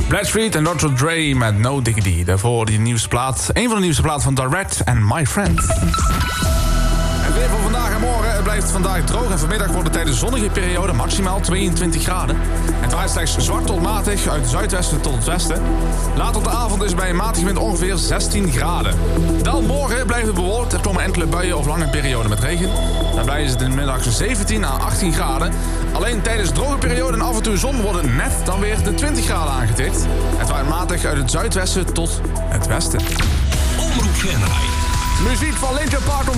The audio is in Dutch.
Bradstreet en Dr. Dre met No Diggity. Daarvoor die nieuwste plaat. Een van de nieuwste platen van Direct en My Friend. En weer voor vandaag en morgen. Het blijft vandaag droog en vanmiddag wordt het tijdens de zonnige periode maximaal 22 graden. Het waait slechts zwak tot matig uit het zuidwesten tot het westen. Later op de avond is bij een matige wind ongeveer 16 graden. Dan morgen blijft het bewolkt. Er komen enkele buien of lange perioden met regen. Daarbij is het in de middag 17 à 18 graden. Alleen tijdens de droge periode en af en toe zon worden net dan weer de 20 graden aangetikt. Het waait matig uit het zuidwesten tot het westen. Omroep Venray. Muziek van Linkin Park om